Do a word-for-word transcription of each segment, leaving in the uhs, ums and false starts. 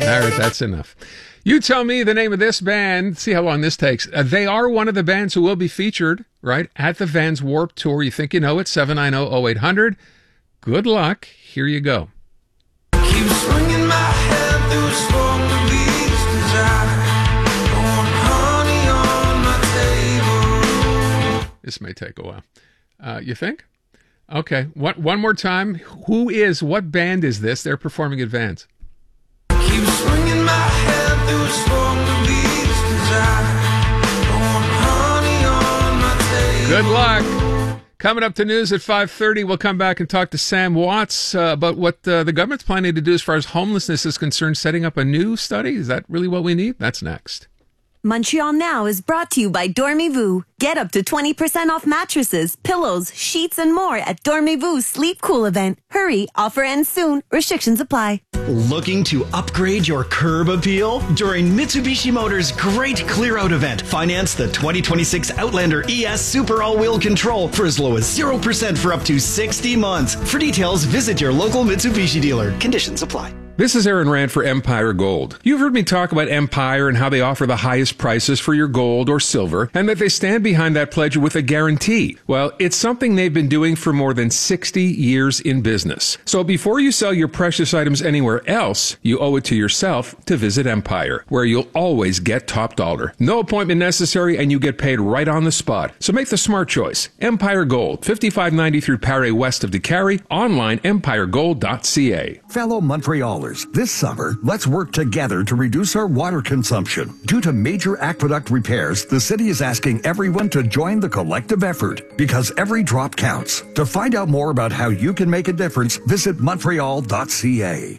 All right, that's enough. You tell me the name of this band. See how long this takes. Uh, they are one of the bands who will be featured, right, at the Vans Warped Tour. You think you know it? seven nine zero, zero eight hundred. Good luck. Here you go. Keep swinging my head through a storm of beats, 'cause I want honey on my table. This may take a while. Uh, you think? Okay. What, one more time. Who is, what band is this? They're performing at Vans. Keep swinging my head through a storm of beats, 'cause I want honey on my table. Good luck. Coming up to news at five thirty, we'll come back and talk to Sam Watts uh, about what uh, the government's planning to do as far as homelessness is concerned, setting up a new study. Is that really what we need? That's next. Montreal Now is brought to you by Dormez-vous. Get up to twenty percent off mattresses, pillows, sheets, and more at Dormez-vous Sleep Cool event. Hurry, offer ends soon. Restrictions apply. Looking to upgrade your curb appeal? During Mitsubishi Motors' Great Clear Out event, finance the twenty twenty-six Outlander E S Super All-Wheel Control for as low as zero percent for up to sixty months. For details, visit your local Mitsubishi dealer. Conditions apply. This is Aaron Rand for Empire Gold. You've heard me talk about Empire and how they offer the highest prices for your gold or silver, and that they stand behind that pledge with a guarantee. Well, it's something they've been doing for more than sixty years in business. So before you sell your precious items anywhere else, you owe it to yourself to visit Empire, where you'll always get top dollar. No appointment necessary, and you get paid right on the spot. So make the smart choice. Empire Gold, fifty-five ninety-three Paré west of DeCarry, online empire gold dot c a. Fellow Montrealers, this summer, let's work together to reduce our water consumption. Due to major aqueduct repairs, the city is asking everyone to join the collective effort because every drop counts. To find out more about how you can make a difference, visit montreal dot c a.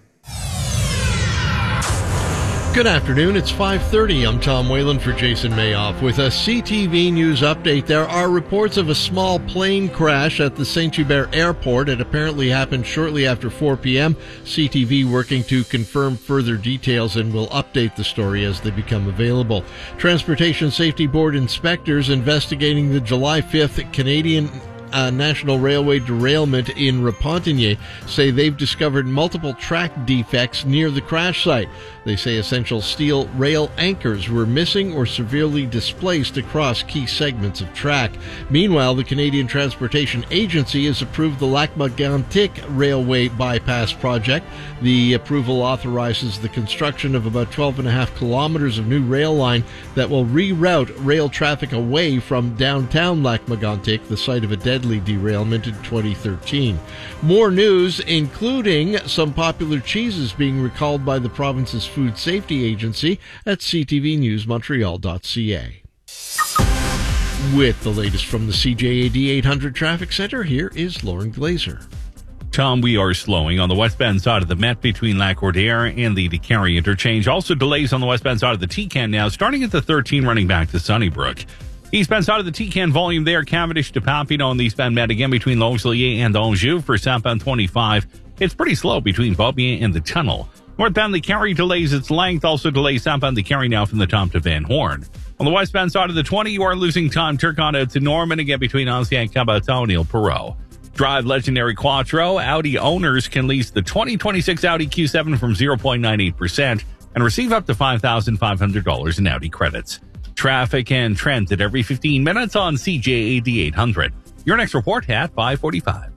Good afternoon. It's five thirty. I'm Tom Whalen for Jason Mayoff with a C T V News update. There are reports of a small plane crash at the Saint-Hubert Airport. It apparently happened shortly after four p.m. C T V working to confirm further details and will update the story as they become available. Transportation Safety Board inspectors investigating the July fifth Canadian Uh, National Railway derailment in Repentigny say they've discovered multiple track defects near the crash site. They say essential steel rail anchors were missing or severely displaced across key segments of track. Meanwhile, the Canadian Transportation Agency has approved the Lac-Mégantic Railway Bypass Project. The approval authorizes the construction of about twelve and a half kilometers of new rail line that will reroute rail traffic away from downtown Lac-Mégantic, the site of a deadly derailment in twenty thirteen. More news, including some popular cheeses being recalled by the province's Food Safety Agency at c t v news montreal dot c a. With the latest from the C J A D eight hundred Traffic Center, here is Lauren Glazer. Tom, we are slowing on the westbound side of the Met between Lac-Cordaire and the DeCarry interchange. Also delays on the westbound side of the T-Can now, starting at the thirteen running back to Sunnybrook. Eastbound side of the T-Can volume there, Cavendish to Papineau on the eastbound Met again between Longueuil and Anjou. For southbound twenty-five, it's pretty slow between Beaubien and the tunnel. Northbound the Carry delays its length, also delays southbound the Carry now from the top to Van Horn. On the westbound side of the twenty, you are losing time Turcotte out to Norman again between Ancien Caboton and Ile Perrot. Drive legendary Quattro. Audi owners can lease the twenty twenty-six Audi Q seven from zero point nine eight percent and receive up to five thousand five hundred dollars in Audi credits. Traffic and transit every fifteen minutes on C J A D eight hundred. Your next report at five forty-five.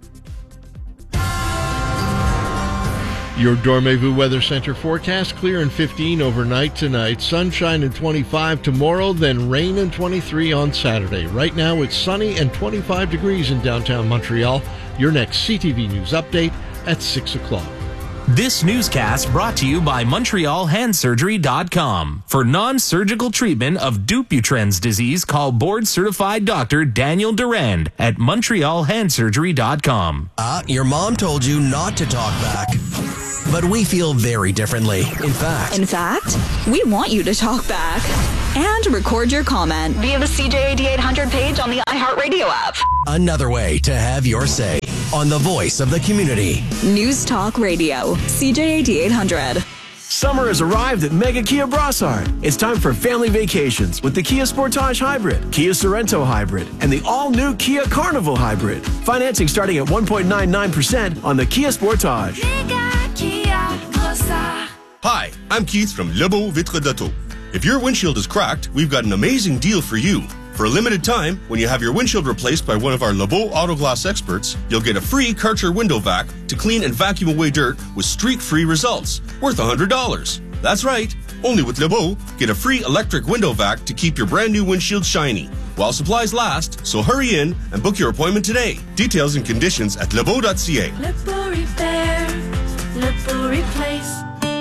Your Dormez-vous Weather Center forecast: clear and fifteen overnight tonight, sunshine and twenty-five tomorrow, then rain and twenty-three on Saturday. Right now it's sunny and twenty-five degrees in downtown Montreal. Your next C T V News update at six o'clock. This newscast brought to you by Montreal Hand Surgery dot com. For non-surgical treatment of Dupuytren's disease, call board-certified doctor Daniel Durand at Montreal Hand Surgery dot com. Uh, your mom told you not to talk back. But we feel very differently. In fact... In fact, we want you to talk back. And record your comment via the C J A D eight hundred page on the iHeartRadio app. Another way to have your say on the voice of the community. News Talk Radio, C J A D eight hundred. Summer has arrived at Mega Kia Brossard. It's time for family vacations with the Kia Sportage Hybrid, Kia Sorento Hybrid, and the all-new Kia Carnival Hybrid. Financing starting at one point nine nine percent on the Kia Sportage. Mega Kia Brossard. Hi, I'm Keith from Lebeau Vitre d'Auto. If your windshield is cracked, we've got an amazing deal for you. For a limited time, when you have your windshield replaced by one of our Lebeau Auto Glass experts, you'll get a free Karcher window vac to clean and vacuum away dirt with streak-free results, worth one hundred dollars. That's right. Only with Lebeau, get a free electric window vac to keep your brand new windshield shiny. While supplies last, so hurry in and book your appointment today. Details and conditions at lebeau dot c a. Lebeau Repair, Lebeau Replace.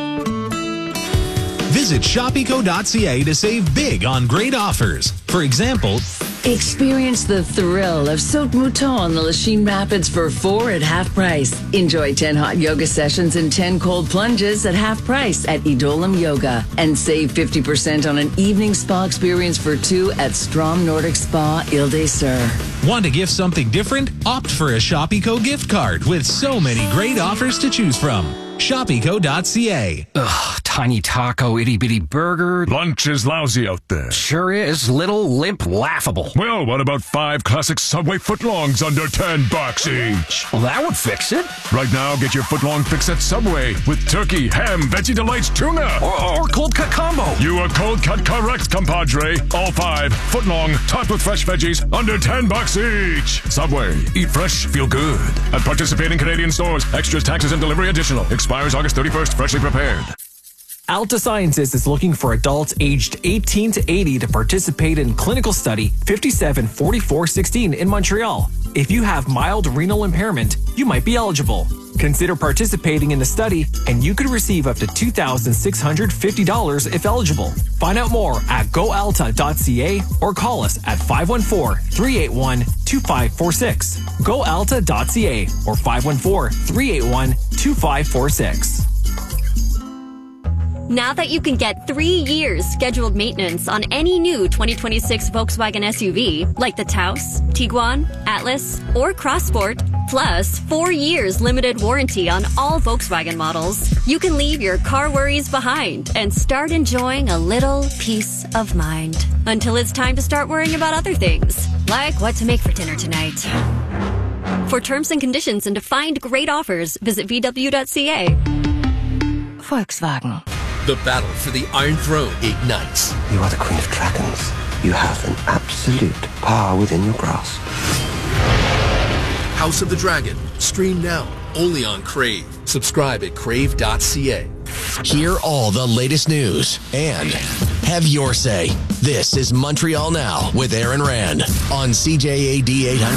Visit shopeco dot c a to save big on great offers. For example, experience the thrill of Saut Mouton on the Lachine Rapids for four at half price. Enjoy ten hot yoga sessions and ten cold plunges at half price at Idolam Yoga. And save fifty percent on an evening spa experience for two at Strom Nordic Spa Ile des Sœurs. Want to gift something different? Opt for a Shopeco gift card with so many great offers to choose from. shopeco dot c a. Ugh, tiny taco, itty bitty burger. Lunch is lousy out there. Sure is. Little, limp, laughable. Well, what about five classic Subway footlongs under ten bucks each? Well, that would fix it. Right now, get your footlong fix at Subway with turkey, ham, Veggie Delights, tuna. Or, or cold cut combo. You are cold cut correct, compadre. All five footlong, topped with fresh veggies, under ten bucks each. Subway. Eat fresh, feel good. At participating Canadian stores. Extras, taxes, and delivery additional. Expires August thirty-first. Freshly prepared. Alta Sciences is looking for adults aged eighteen to eighty to participate in clinical study fifty-seven forty-four sixteen in Montreal. If you have mild renal impairment, you might be eligible. Consider participating in the study, and you could receive up to two thousand six hundred fifty dollars if eligible. Find out more at go alta dot c a or call us at five one four, three eight one, two five four six. go alta dot c a or five one four, three eight one, two five four six. Now that you can get three years scheduled maintenance on any new twenty twenty-six Volkswagen S U V, like the Taos, Tiguan, Atlas, or Crossport, plus four years limited warranty on all Volkswagen models, you can leave your car worries behind and start enjoying a little peace of mind. Until it's time to start worrying about other things, like what to make for dinner tonight. For terms and conditions and to find great offers, visit v w dot c a. Volkswagen. The battle for the Iron Throne ignites. You are the Queen of Dragons. You have an absolute power within your grasp. House of the Dragon. Stream now. Only on Crave. Subscribe at crave dot c a. Hear all the latest news and have your say. This is Montreal Now with Aaron Rand on C J A D eight hundred.